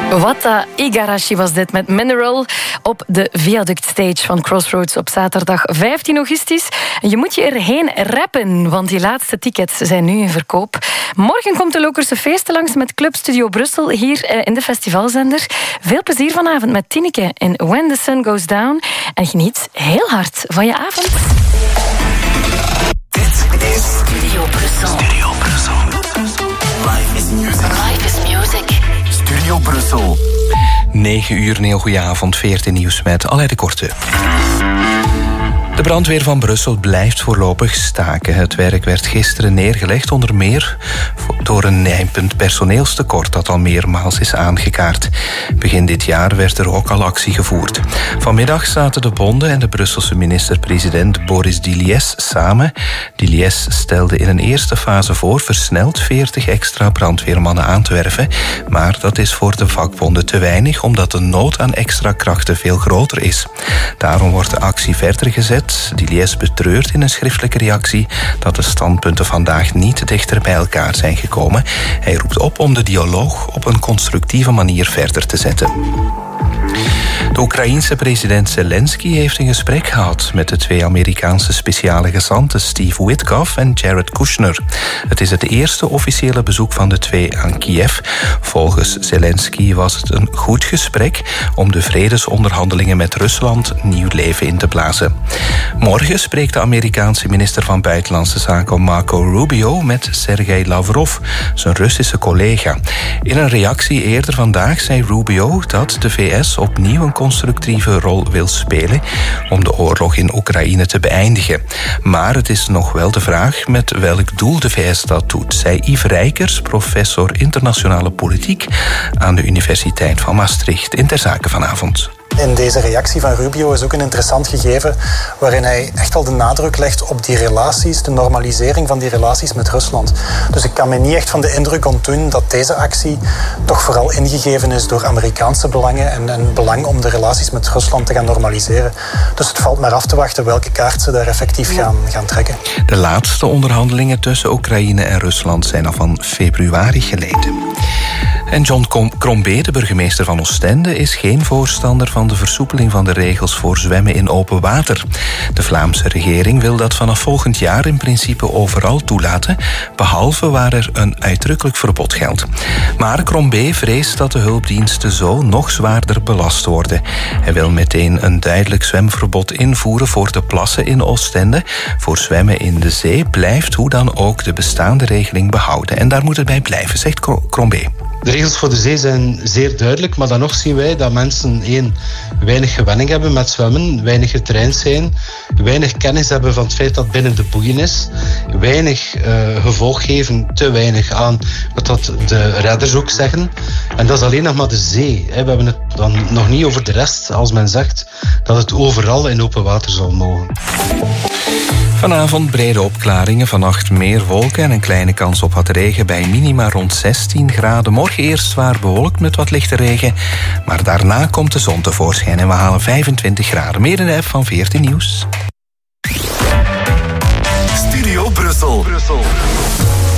Wata Igarashi was dit met Mineral op de Viaduct Stage van Crossroads op zaterdag 15 augustus. Je moet je erheen rappen, want die laatste tickets zijn nu in verkoop. Morgen komt de Lokerse Feesten langs met Club Studio Brussel hier in de festivalzender. Veel plezier vanavond met Tineke in When the Sun Goes Down. En geniet heel hard van je avond. Dit is Studio Brussel. Studio Brussel. Life is music. Life is music. Studio Brussel. 9 uur, een heel goede avond. 14 nieuws met Alain de Korte. De brandweer van Brussel blijft voorlopig staken. Het werk werd gisteren neergelegd, onder meer door een nijpend personeelstekort dat al meermaals is aangekaart. Begin dit jaar werd er ook al actie gevoerd. Vanmiddag zaten de bonden en de Brusselse minister-president Boris Diliès samen. Diliès stelde in een eerste fase voor versneld 40 extra brandweermannen aan te werven. Maar dat is voor de vakbonden te weinig, omdat de nood aan extra krachten veel groter is. Daarom wordt de actie verder gezet. Diliès betreurt in een schriftelijke reactie dat de standpunten vandaag niet dichter bij elkaar zijn gekomen. Hij roept op om de dialoog op een constructieve manier verder te zetten. De Oekraïense president Zelensky heeft een gesprek gehad met de 2 Amerikaanse speciale gezanten Steve Witkoff en Jared Kushner. Het is het eerste officiële bezoek van de 2 aan Kiev. Volgens Zelensky was het een goed gesprek om de vredesonderhandelingen met Rusland nieuw leven in te blazen. Morgen spreekt de Amerikaanse minister van Buitenlandse Zaken Marco Rubio met Sergei Lavrov, zijn Russische collega. In een reactie eerder vandaag zei Rubio dat de VS opnieuw een constructieve rol wil spelen om de oorlog in Oekraïne te beëindigen. Maar het is nog wel de vraag met welk doel de VS dat doet, zei Yves Rijkers, professor internationale politiek aan de Universiteit van Maastricht, in Ter Zake vanavond. In deze reactie van Rubio is ook een interessant gegeven waarin hij echt wel de nadruk legt op die relaties, de normalisering van die relaties met Rusland. Dus ik kan me niet echt van de indruk ontdoen dat deze actie toch vooral ingegeven is door Amerikaanse belangen en een belang om de relaties met Rusland te gaan normaliseren. Dus het valt maar af te wachten welke kaart ze daar effectief gaan trekken. De laatste onderhandelingen tussen Oekraïne en Rusland zijn al van februari geleden. En John Crombé, de burgemeester van Oostende, is geen voorstander van de versoepeling van de regels voor zwemmen in open water. De Vlaamse regering wil dat vanaf volgend jaar in principe overal toelaten, behalve waar er een uitdrukkelijk verbod geldt. Maar Crombé vreest dat de hulpdiensten zo nog zwaarder belast worden. Hij wil meteen een duidelijk zwemverbod invoeren voor de plassen in Oostende. Voor zwemmen in de zee blijft hoe dan ook de bestaande regeling behouden. En daar moet het bij blijven, zegt Crombé. De regels voor de zee zijn zeer duidelijk, maar dan nog zien wij dat mensen weinig gewenning hebben met zwemmen, weinig getraind zijn, weinig kennis hebben van het feit dat binnen de boeien is, weinig gevolg geven, te weinig aan wat de redders ook zeggen. En dat is alleen nog maar de zee. We hebben het dan nog niet over de rest, als men zegt dat het overal in open water zal mogen. Vanavond brede opklaringen, vannacht meer wolken en een kleine kans op wat regen bij minima rond 16 graden. Morgen eerst zwaar bewolkt met wat lichte regen, maar daarna komt de zon tevoorschijn en we halen 25 graden. Meer in de app van 14 Nieuws. Studio Brussel.